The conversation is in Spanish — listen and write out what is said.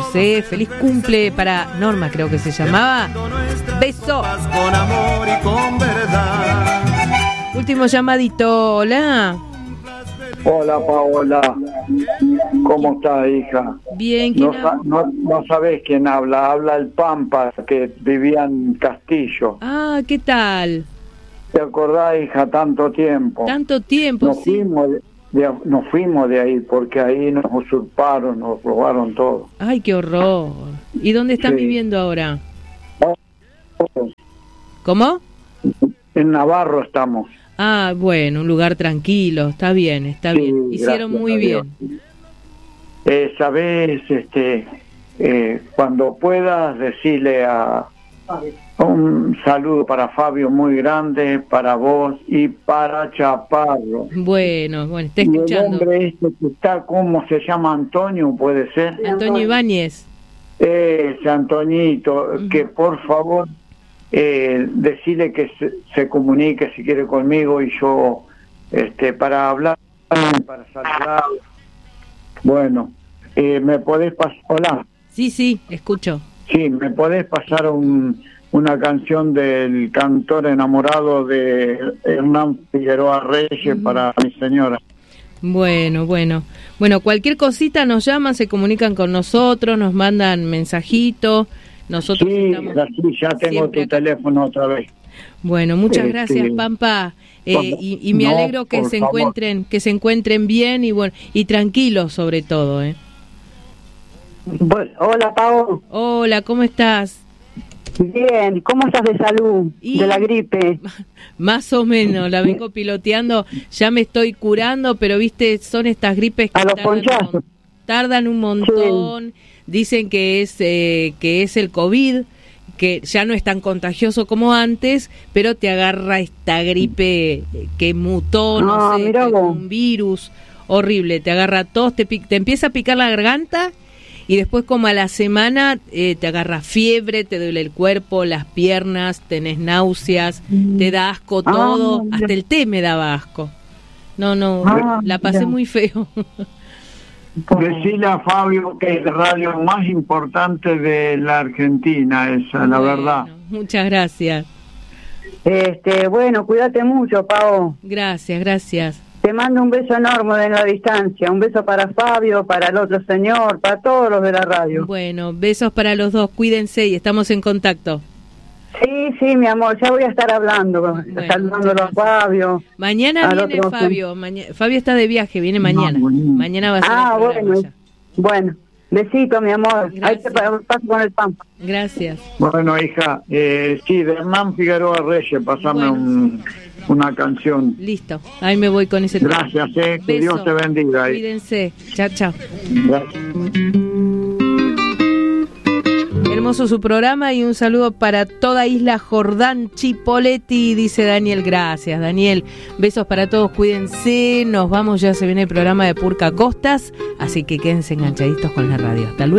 besos, feliz cumple para Norma, creo que se llamaba. Beso. Con amor y con verdad. Último llamadito, hola. Hola Paola, ¿cómo estás, hija? Bien, ¿quién habla? No sabés quién habla el Pampa, que vivía en Castillo. Ah, ¿qué tal? ¿Te acordás, hija, tanto tiempo? Tanto tiempo, Nos sí. nos fuimos de ahí porque ahí nos usurparon, nos robaron todo. Ay, qué horror. ¿Y dónde están viviendo ahora? ¿Cómo? En Navarro estamos. Ah, bueno, un lugar tranquilo, está bien, está bien. Hicieron muy bien. Sabés, cuando puedas decirle un saludo para Fabio muy grande, para vos y para Chaparro. Bueno, está escuchando. Y el hombre que está, ¿cómo se llama? Antonio, ¿puede ser? Antonio Ibáñez. Ese Antoñito, que por favor decirle que se comunique si quiere conmigo y yo para hablar, para saludar. Bueno, ¿me podés pasar? Hola. Sí, escucho. Sí, ¿me podés pasar una canción del cantor enamorado de Hernán Figueroa Reyes para mi señora? Bueno, cualquier cosita nos llaman, se comunican con nosotros, nos mandan mensajito. Nosotros ya tengo tu teléfono otra vez. Bueno, muchas gracias, Pampa. Y me alegro que se encuentren bien y tranquilos sobre todo. Bueno, hola, Pau. Hola, ¿cómo estás? Bien, ¿cómo estás de salud? De la gripe. Más o menos, la vengo piloteando, ya me estoy curando, pero viste, son estas gripes que tardan un montón. Sí. Dicen que es el COVID, que ya no es tan contagioso como antes, pero te agarra esta gripe que mutó, un virus horrible, te agarra tos, te empieza a picar la garganta y después como a la semana te agarra fiebre, te duele el cuerpo, las piernas, tenés náuseas, te da asco todo, hasta el té me daba asco. La pasé muy feo. Decirle a Fabio que es la radio más importante de la Argentina, esa, la verdad. Muchas gracias. Bueno, cuídate mucho, Pau. Gracias. Te mando un beso enorme en la distancia, un beso para Fabio, para el otro señor, para todos los de la radio. Bueno, besos para los dos, cuídense y estamos en contacto. Sí, mi amor, ya voy a estar hablando, saludándolo a Fabio. Mañana viene Fabio, Fabio está de viaje, viene mañana. Mañana va a ser bueno, besito, mi amor. Gracias. Ahí te paso con el pan. Gracias. Bueno, hija, de Hernán Figueroa Reyes, pasame una canción. Listo, ahí me voy con ese tema. Gracias, que Dios te bendiga. Cuídense, chao. Gracias. Hermoso su programa y un saludo para toda Isla Jordán Chipoleti, dice Daniel. Gracias, Daniel. Besos para todos, cuídense. Nos vamos, ya se viene el programa de Purca Costas, así que quédense enganchaditos con la radio. Hasta luego.